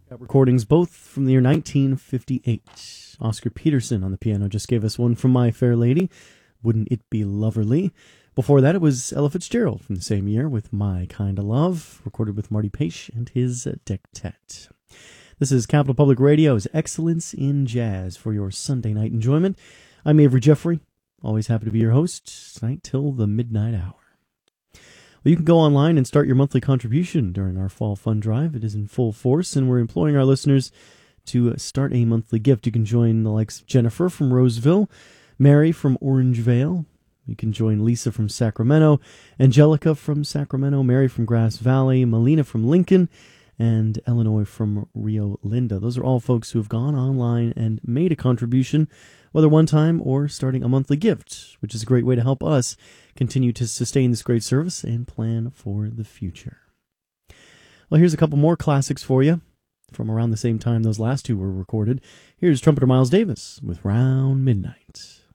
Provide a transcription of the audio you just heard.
Got recordings both from the year 1958. Oscar Peterson on the piano just gave us one from My Fair Lady, Wouldn't It Be Loverly? Before that, it was Ella Fitzgerald from the same year with My Kind of Love, recorded with Marty Page and his Dectet. This is Capital Public Radio's Excellence in Jazz for your Sunday night enjoyment. I'm Avery Jeffrey, always happy to be your host tonight till the midnight hour. Well, you can go online and start your monthly contribution during our Fall Fund Drive. It is in full force, and we're imploring our listeners to start a monthly gift. You can join the likes of Jennifer from Roseville, Mary from Orangevale. You can join Lisa from Sacramento, Angelica from Sacramento, Mary from Grass Valley, Melina from Lincoln, and Illinois from Rio Linda. Those are all folks who have gone online and made a contribution, whether one time or starting a monthly gift, which is a great way to help us continue to sustain this great service and plan for the future. Well, here's a couple more classics for you from around the same time those last two were recorded. Here's trumpeter Miles Davis with Round Midnight.